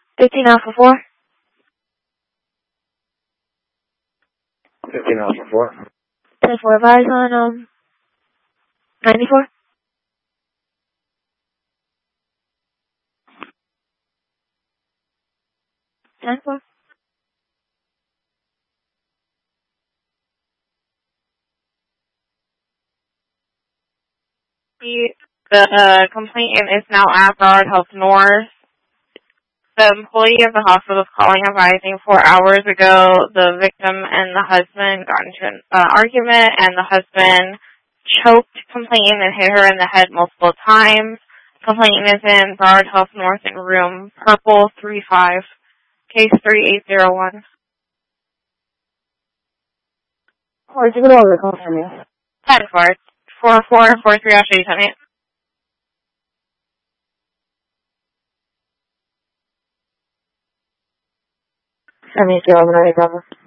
15 Alpha 4. 15 Alpha 4. 10-4 advise on 94. 10-4. The complainant is now at Broward Health North. The employee of the hospital is calling, advising 4 hours ago the victim and the husband got into an argument, and the husband choked complainant and hit her in the head multiple times. Complainant is in Broward Health North in room purple 35, case 3801. Or you can over call from you. 10-4. 4443 I'll show you something. 70 Bravo.